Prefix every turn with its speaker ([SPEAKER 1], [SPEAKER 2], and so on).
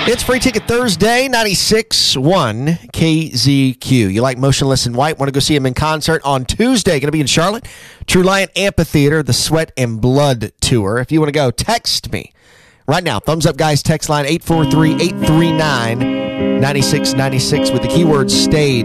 [SPEAKER 1] It's Free Ticket Thursday, 96.1 KZQ. You like Motionless in White? Want to go see him in concert on Tuesday? Going to be in Charlotte. True Lion Amphitheater, the Sweat and Blood Tour. If you want to go, text me right now. Thumbs up, guys. Text line 843-839-9696 with the keyword STAGE.